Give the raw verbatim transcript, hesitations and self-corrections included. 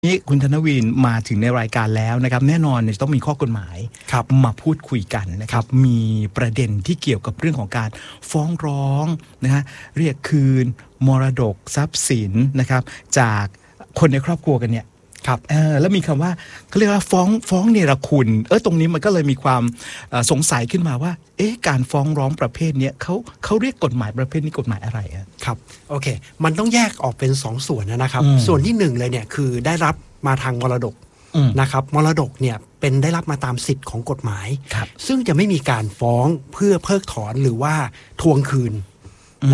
นี่คุณธนวินมาถึงในรายการแล้วนะครับแน่นอนจะต้องมีข้อกฎหมายมาพูดคุยกันนะครับมีประเด็นที่เกี่ยวกับเรื่องของการฟ้องร้องนะฮะเรียกคืนมรดกทรัพย์สินนะครับจากคนในครอบครัวกันเนี่ยครับเออแล้วมีคำว่าเขาเรียกว่าฟ้องฟ้องเนรคุณเออตรงนี้มันก็เลยมีความสงสัยขึ้นมาว่าเอ๊ะการฟ้องร้องประเภทนี้เขาเขาเรียกกฎหมายประเภทนี้กฎหมายอะไรครับโอเคมันต้องแยกออกเป็นสองส่วนนะครับส่วนที่หนึ่งเลยเนี่ยคือได้รับมาทางมรดกนะครับมรดกเนี่ยเป็นได้รับมาตามสิทธิ์ของกฎหมายซึ่งจะไม่มีการฟ้องเพื่อเพิกถอนหรือว่าทวงคืน